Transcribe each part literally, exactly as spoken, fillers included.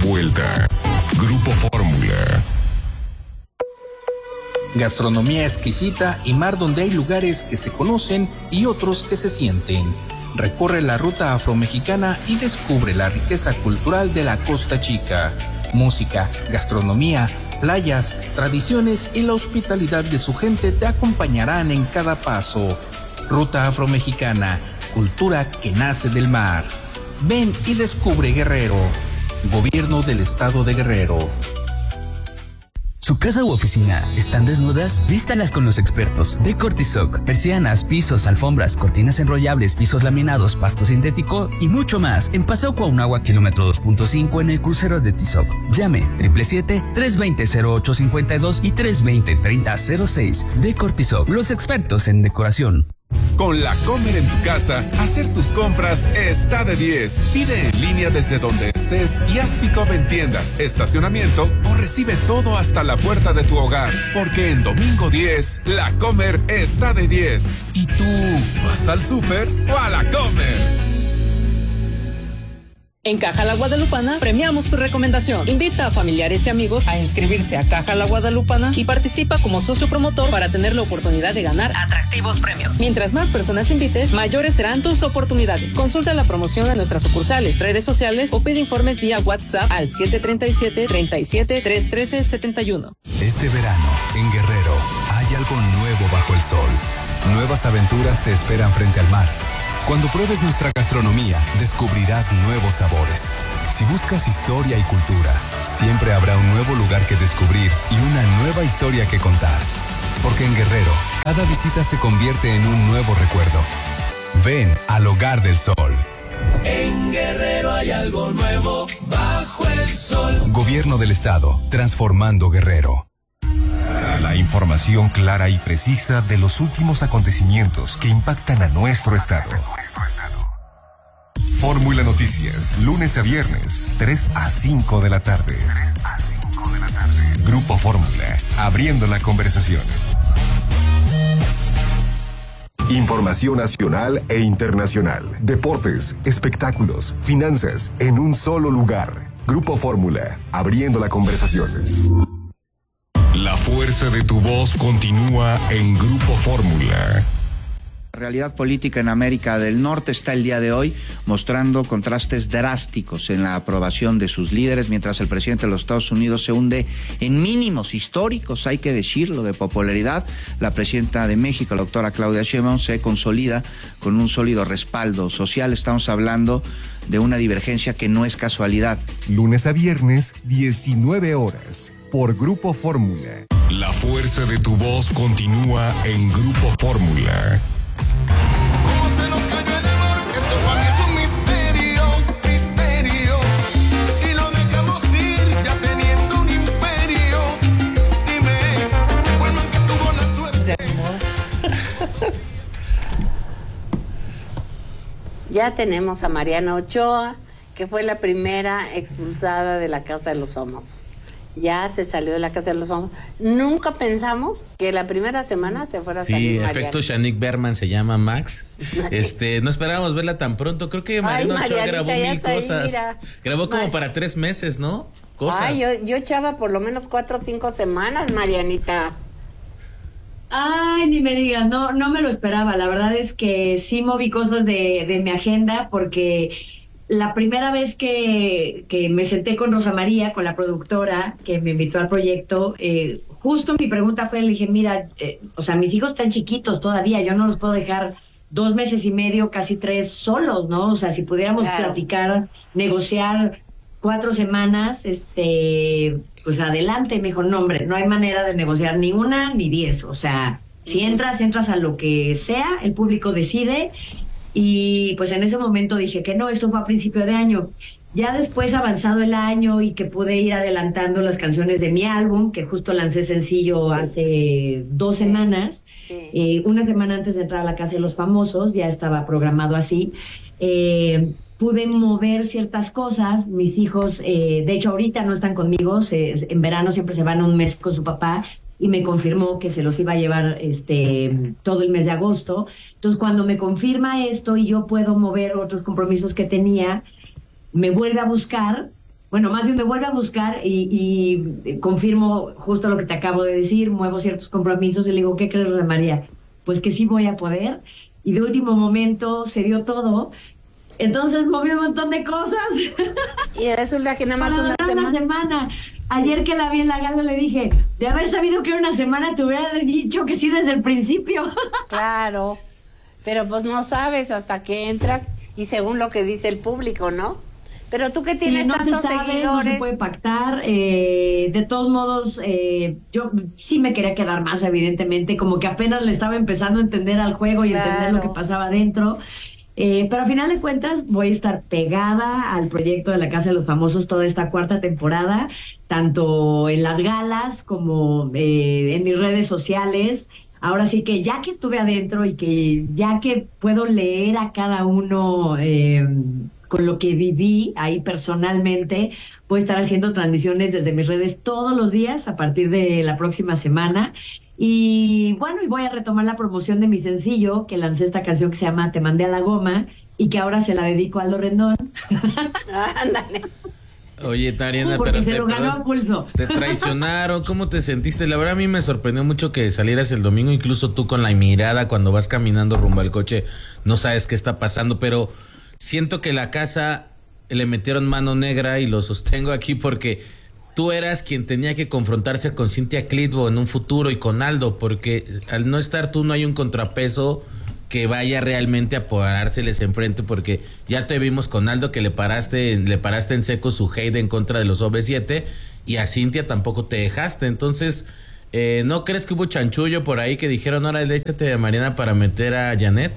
vuelta. Grupo Fórmula. Gastronomía exquisita y mar donde hay lugares que se conocen y otros que se sienten. Recorre la ruta afromexicana y descubre la riqueza cultural de la Costa Chica. Música, gastronomía, playas, tradiciones y la hospitalidad de su gente te acompañarán en cada paso. Ruta afromexicana, cultura que nace del mar. Ven y descubre Guerrero. Gobierno del Estado de Guerrero. ¿Su casa u oficina están desnudas? Vístalas con los expertos de Cortisoc. Persianas, pisos, alfombras, cortinas enrollables, pisos laminados, pasto sintético y mucho más. En Paseo Cuauhnáhuac, kilómetro dos punto cinco en el crucero de Tizoc. Llame siete siete siete, tres dos cero, cero ocho cinco dos y tres dos cero, tres cero cero seis. De Cortisoc, los expertos en decoración. Con La Comer en tu casa, hacer tus compras está de diez. Pide en línea desde donde estés y haz pick-up en tienda, estacionamiento o recibe todo hasta la puerta de tu hogar. Porque en Domingo diez, La Comer está de diez. ¿Y tú vas al súper o a La Comer? En Caja La Guadalupana premiamos tu recomendación. Invita a familiares y amigos a inscribirse a Caja La Guadalupana y participa como socio promotor para tener la oportunidad de ganar atractivos premios. Mientras más personas invites, mayores serán tus oportunidades. Consulta la promoción en nuestras sucursales, redes sociales o pide informes vía WhatsApp al siete tres siete, tres siete, tres uno tres siete uno. Este verano, en Guerrero, hay algo nuevo bajo el sol. Nuevas aventuras te esperan frente al mar. Cuando pruebes nuestra gastronomía, descubrirás nuevos sabores. Si buscas historia y cultura, siempre habrá un nuevo lugar que descubrir y una nueva historia que contar. Porque en Guerrero, cada visita se convierte en un nuevo recuerdo. Ven al Hogar del Sol. En Guerrero hay algo nuevo bajo el sol. Gobierno del Estado, transformando Guerrero. La información clara y precisa de los últimos acontecimientos que impactan a nuestro estado. Fórmula Noticias, lunes a viernes, tres a cinco de la tarde. Grupo Fórmula, abriendo la conversación. Información nacional e internacional, deportes, espectáculos, finanzas, en un solo lugar. Grupo Fórmula, abriendo la conversación. La fuerza de tu voz continúa en Grupo Fórmula. La realidad política en América del Norte está el día de hoy mostrando contrastes drásticos en la aprobación de sus líderes, mientras el presidente de los Estados Unidos se hunde en mínimos históricos, hay que decirlo, de popularidad. La presidenta de México, la doctora Claudia Sheinbaum, se consolida con un sólido respaldo social. Estamos hablando de una divergencia que no es casualidad. Lunes a viernes, diecinueve horas, por Grupo Fórmula. La fuerza de tu voz continúa en Grupo Fórmula. ¿Cómo se nos cayó el amor? Esto para mí es un misterio, misterio. Y lo dejamos ir ya teniendo un imperio. Dime, fue el man que tuvo la suerte. Ya tenemos a Mariana Ochoa, que fue la primera expulsada de la Casa de los Famosos. Ya se salió de la Casa de los Famosos. Nunca pensamos que la primera semana se fuera a salir Sí, Mariana. efecto Shanique Berman se llama Max. Este, no esperábamos verla tan pronto. Creo que Mariana Ay, Ochoa grabó mil está ahí, cosas. mira. Grabó como Mar- para tres meses, ¿no? Cosas. Ay, yo, yo echaba por lo menos cuatro o cinco semanas, Marianita. Ay, ni me digas, no, no me lo esperaba. La verdad es que sí moví cosas de, de mi agenda porque la primera vez que, que me senté con Rosa María, con la productora que me invitó al proyecto, eh, justo mi pregunta fue, le dije, mira, eh, o sea, mis hijos están chiquitos todavía, yo no los puedo dejar dos meses y medio, casi tres solos, ¿no? O sea, si pudiéramos Claro. platicar, negociar cuatro semanas, este, pues adelante. Me dijo, no, hombre, no hay manera de negociar ni una ni diez. O sea, si entras, entras a lo que sea, el público decide. Y pues en ese momento dije que no, esto fue a principio de año. Ya después, avanzado el año y que pude ir adelantando las canciones de mi álbum, que justo lancé sencillo hace dos Sí. semanas, Sí. eh, una semana antes de entrar a la Casa de los Famosos, ya estaba programado así. Eh, pude mover ciertas cosas. Mis hijos, eh, de hecho ahorita no están conmigo, se, en verano siempre se van un mes con su papá, y me confirmó que se los iba a llevar este todo el mes de agosto. Entonces, cuando me confirma esto y yo puedo mover otros compromisos que tenía, me vuelve a buscar bueno, más bien me vuelve a buscar y, y confirmo justo lo que te acabo de decir, muevo ciertos compromisos y le digo, ¿qué crees, Rosa María? Pues que sí voy a poder. Y de último momento se dio todo. Entonces moví un montón de cosas. Y resulta que nada más una semana. una semana. Ayer sí. que la vi en la gala le dije, de haber sabido que era una semana te hubiera dicho que sí desde el principio. Claro, pero pues no sabes hasta que entras y según lo que dice el público, ¿no? Pero tú que tienes sí, no tantos se sabe, seguidores. No se puede pactar. Eh, de todos modos, eh, yo sí me quería quedar más, evidentemente, como que apenas le estaba empezando a entender al juego y claro. entender lo que pasaba dentro. Eh, pero a final de cuentas voy a estar pegada al proyecto de la Casa de los Famosos toda esta cuarta temporada, tanto en las galas como eh, en mis redes sociales. Ahora sí que ya que estuve adentro y que ya que puedo leer a cada uno eh, con lo que viví ahí personalmente, voy a estar haciendo transmisiones desde mis redes todos los días a partir de la próxima semana. Y bueno, y voy a retomar la promoción de mi sencillo, que lancé esta canción que se llama Te mandé a la goma y que ahora se la dedico a Aldo Rendón. Ándale. Oye, Mariana, porque pero se te, lo ganó a pulso. te traicionaron, ¿cómo te sentiste? La verdad a mí me sorprendió mucho que salieras el domingo, incluso tú con la mirada cuando vas caminando rumbo al coche, no sabes qué está pasando, pero siento que la casa le metieron mano negra y lo sostengo aquí porque tú eras quien tenía que confrontarse con Cynthia Clitbo en un futuro y con Aldo, porque al no estar tú no hay un contrapeso que vaya realmente a parárseles enfrente, porque ya te vimos con Aldo que le paraste, le paraste en seco su hate en contra de los O V siete y a Cynthia tampoco te dejaste. Entonces, eh, ¿no crees que hubo chanchullo por ahí que dijeron, ahora déjate de Mariana para meter a Janet?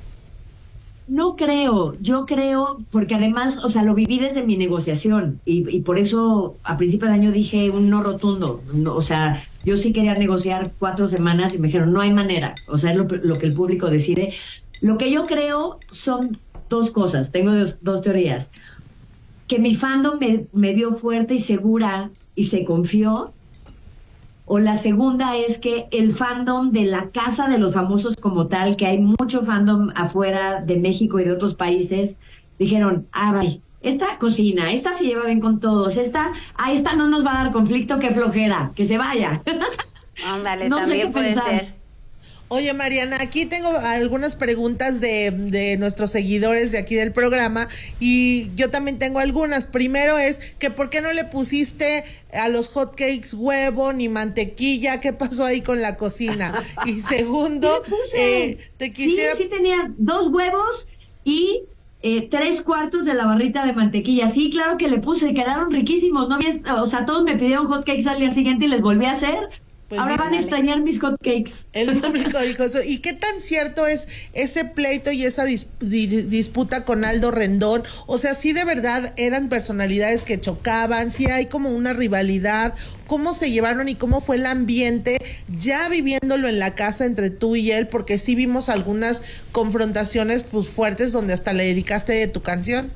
No creo, yo creo, porque además, o sea, lo viví desde mi negociación y, y por eso a principio de año dije un no rotundo, no, o sea, yo sí quería negociar cuatro semanas y me dijeron, no hay manera, o sea, es lo, lo que el público decide. Lo que yo creo son dos cosas, tengo dos, dos teorías, que mi fandom me, me vio fuerte y segura y se confió, o la segunda es que el fandom de la Casa de los Famosos como tal, que hay mucho fandom afuera de México y de otros países, dijeron, ah, bye, esta cocina, esta se lleva bien con todos, esta, a esta no nos va a dar conflicto, qué flojera, que se vaya. Ándale, no también sé qué puede pensar. ser. Oye, Mariana, aquí tengo algunas preguntas de, de nuestros seguidores de aquí del programa y yo también tengo algunas. Primero es que ¿por qué no le pusiste a los hotcakes huevo ni mantequilla? ¿Qué pasó ahí con la cocina? Y segundo, eh, te quisiera... Sí, sí tenía dos huevos y eh, tres cuartos de la barrita de mantequilla. Sí, claro que le puse, quedaron riquísimos. No había, o sea, todos me pidieron hotcakes al día siguiente y les volví a hacer. Pues ahora van a extrañar mis hotcakes. El público dijo eso. ¿Y qué tan cierto es ese pleito y esa dis, di, disputa con Aldo Rendón? O sea, ¿sí de verdad eran personalidades que chocaban? ¿Sí hay como una rivalidad? ¿Cómo se llevaron y cómo fue el ambiente ya viviéndolo en la casa entre tú y él? Porque sí vimos algunas confrontaciones pues fuertes donde hasta le dedicaste tu canción.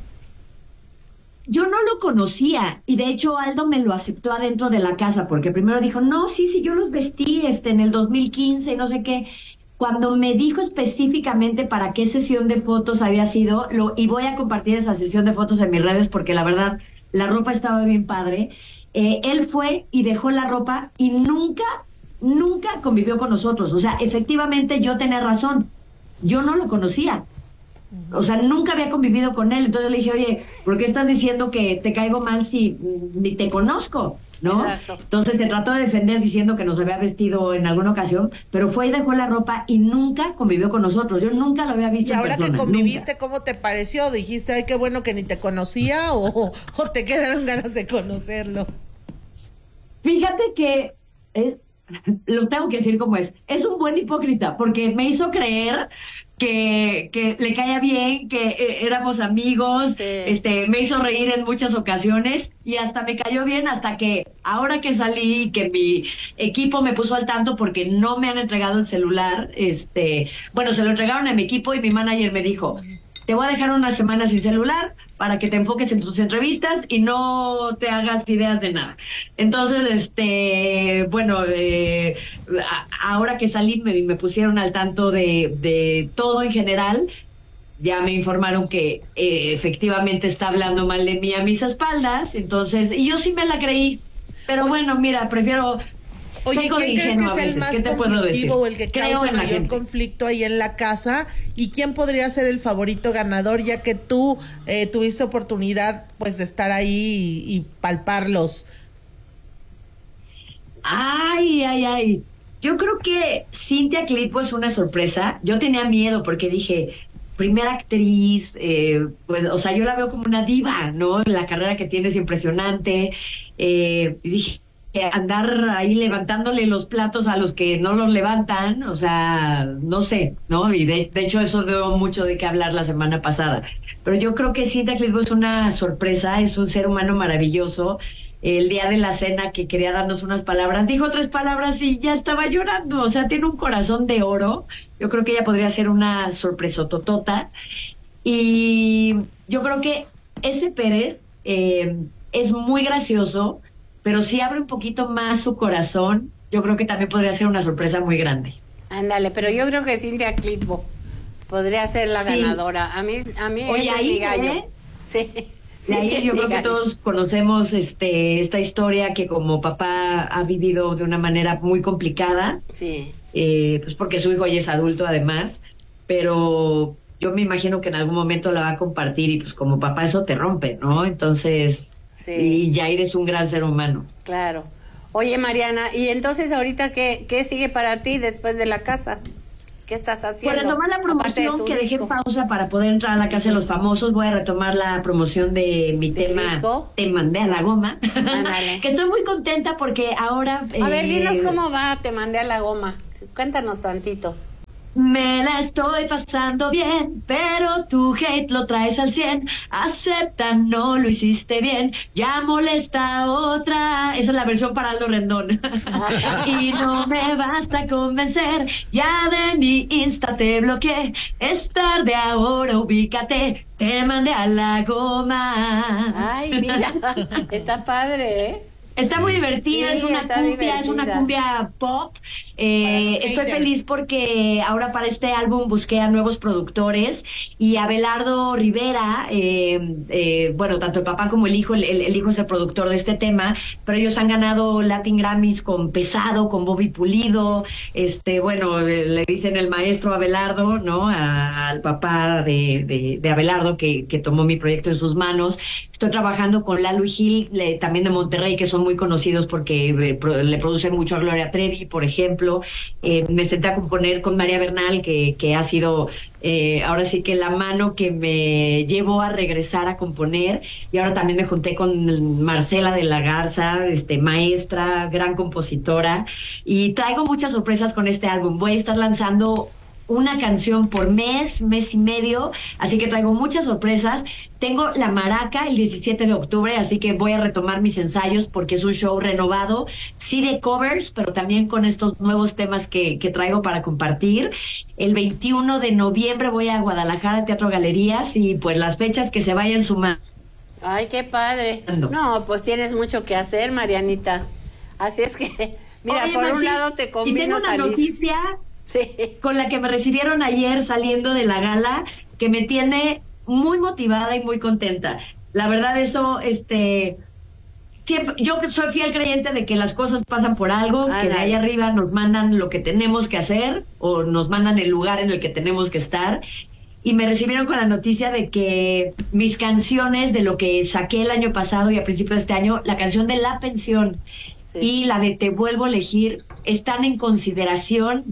Yo no lo conocía y de hecho Aldo me lo aceptó adentro de la casa porque primero dijo, no, sí, sí, yo los vestí este, en el dos mil quince, no sé qué. Cuando me dijo específicamente para qué sesión de fotos había sido, lo, y voy a compartir esa sesión de fotos en mis redes porque la verdad la ropa estaba bien padre, eh, él fue y dejó la ropa y nunca, nunca convivió con nosotros. O sea, efectivamente yo tenía razón, yo no lo conocía. O sea, nunca había convivido con él. Entonces le dije, oye, ¿por qué estás diciendo que te caigo mal si ni te conozco? ¿No? Exacto. Entonces se trató de defender diciendo que nos había vestido en alguna ocasión, pero fue y dejó la ropa y nunca convivió con nosotros. Yo nunca lo había visto en persona. Y ahora que conviviste, nunca. ¿Cómo te pareció? ¿Dijiste, ay, qué bueno que ni te conocía o, o te quedaron ganas de conocerlo? Fíjate que es, lo tengo que decir como es, es un buen hipócrita porque me hizo creer que, que le caía bien, que eh, éramos amigos, sí. este, me hizo reír en muchas ocasiones y hasta me cayó bien hasta que ahora que salí, que mi equipo me puso al tanto porque no me han entregado el celular, este, bueno, se lo entregaron a mi equipo y mi manager me dijo, te voy a dejar una semana sin celular para que te enfoques en tus entrevistas y no te hagas ideas de nada. Entonces, este, bueno, eh, a, ahora que salí me, me pusieron al tanto de, de todo en general. ya me informaron que eh, efectivamente está hablando mal de mí a mis espaldas, entonces, y yo sí me la creí, pero bueno, mira, prefiero... Oye, Peco de ¿quién crees que ingenua a es el veces, más ¿qué te puedo decir? conflictivo o el que Creo causa en la mayor gente. conflicto ahí en la casa? ¿Y quién podría ser el favorito ganador, ya que tú eh, tuviste oportunidad pues de estar ahí y, y palparlos? Ay, ay, ay. Yo creo que Cynthia Clitbo es una sorpresa. Yo tenía miedo porque dije, primera actriz, eh, pues, o sea, yo la veo como una diva, ¿no? La carrera que tiene es impresionante. Eh, y dije, andar ahí levantándole los platos a los que no los levantan, o sea, no sé, ¿no? Y de, de hecho eso dio mucho de qué hablar la semana pasada. Pero yo creo que Cynthia Clitbo es una sorpresa, es un ser humano maravilloso. El día de la cena que quería darnos unas palabras, dijo tres palabras y ya estaba llorando, o sea, tiene un corazón de oro. Yo creo que ella podría ser una sorpresototota. Y yo creo que ese Pérez eh, es muy gracioso, pero si abre un poquito más su corazón, yo creo que también podría ser una sorpresa muy grande. Ándale, pero yo creo que Cynthia Clitbo podría ser la Sí. ganadora. A mí, a mí Oye, ese es ahí, mi gallo. ¿eh? Sí. De ahí sí, yo sí, creo que gallo. todos conocemos este esta historia que como papá ha vivido de una manera muy complicada, Sí. eh, pues porque su hijo ya es adulto además, pero yo me imagino que en algún momento la va a compartir y pues como papá eso te rompe, ¿no? Entonces, Sí. y Jair es un gran ser humano. Claro. Oye, Mariana, ¿y entonces ahorita qué, qué sigue para ti después de la casa? ¿Qué estás haciendo? Por retomar la Aparte de promoción tu que dejé en disco. pausa para poder entrar a la Casa de los Famosos, voy a retomar la promoción de mi ¿Del tema disco? Te mandé a la goma. Ándale. Que estoy muy contenta porque ahora... A ver, eh, dinos cómo va, te mandé a la goma. Cuéntanos tantito. Me la estoy pasando bien, pero tu hate lo traes al cien. Acepta, no lo hiciste bien. Ya molesta a otra. Esa es la versión para Aldo Rendón. Y no me basta convencer. Ya de mi Insta te bloqueé. Es tarde ahora, ubícate. Te mandé a la goma. Ay, mira, está padre, ¿eh? Está muy divertida, Sí, es una está cumbia, es una divertida. cumbia pop. Eh, los estoy haters. feliz porque ahora para este álbum busqué a nuevos productores y Abelardo Rivera, eh, eh, bueno, tanto el papá como el hijo, el, el hijo es el productor de este tema, pero ellos han ganado Latin Grammys con Pesado, con Bobby Pulido, este, bueno, eh, le dicen el maestro Abelardo, ¿no? A- al papá de, de, de Abelardo que, que tomó mi proyecto en sus manos. Estoy trabajando con Lalo y Gil, le- también de Monterrey, que son muy conocidos porque eh, pro- le producen mucho a Gloria Trevi, por ejemplo. Eh, me senté a componer con María Bernal, que, que ha sido eh, ahora sí que la mano que me llevó a regresar a componer. Y ahora también me junté con Marcela de la Garza, este, maestra, gran compositora. Y traigo muchas sorpresas con este álbum. Voy a estar lanzando una canción por mes, mes y medio, así que traigo muchas sorpresas. Tengo La Maraca el diecisiete de octubre, así que voy a retomar mis ensayos porque es un show renovado, sí de covers, pero también con estos nuevos temas que, que traigo para compartir. El veintiuno de noviembre voy a Guadalajara, Teatro Galerías, y pues las fechas que se vayan sumando. Ay, qué padre. Ando. No, pues tienes mucho que hacer, Marianita. Así es que, mira, Oye, por un Maxi, lado te y convino tengo una salir. noticia Sí. con la que me recibieron ayer saliendo de la gala, que me tiene muy motivada y muy contenta. La verdad, eso, este, siempre, yo soy fiel creyente de que las cosas pasan por algo, Ah, que de dale. ahí arriba nos mandan lo que tenemos que hacer o nos mandan el lugar en el que tenemos que estar. Y me recibieron con la noticia de que mis canciones de lo que saqué el año pasado y a principios de este año, la canción de La Pensión Sí. y la de Te Vuelvo a Elegir, están en consideración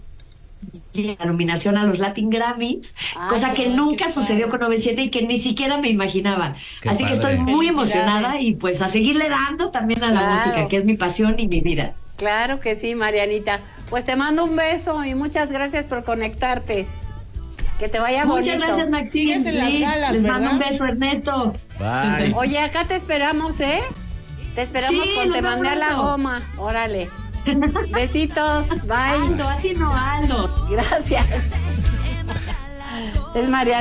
y la nominación a los Latin Grammys, Ah, cosa qué- que nunca qué sucedió padre. con nueve siete y que ni siquiera me imaginaba. Qué Así que padre. estoy muy Felicidades. emocionada y pues a seguirle dando también a la Claro. música, que es mi pasión y mi vida. Claro que sí, Marianita. Pues te mando un beso y muchas gracias por conectarte. Que te vaya Muchas bonito. gracias, Maxine. Sigues en las Liz, galas, les mando un ¿verdad? beso, Ernesto. Bye. Oye, acá te esperamos, ¿eh? Te esperamos Sí, con nos Te mandé a la vemos. goma. Órale. Besitos. Bye. Aldo, así no, Aldo. Gracias. Es Mariana.